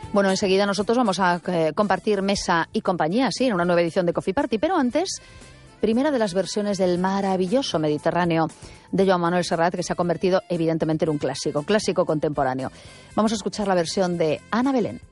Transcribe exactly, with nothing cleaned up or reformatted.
Bueno, enseguida nosotros vamos a eh, compartir mesa y compañía, sí, en una nueva edición de Coffee Party, pero antes, primera de las versiones del maravilloso Mediterráneo de Joan Manuel Serrat, que se ha convertido evidentemente en un clásico, clásico contemporáneo. Vamos a escuchar la versión de Ana Belén.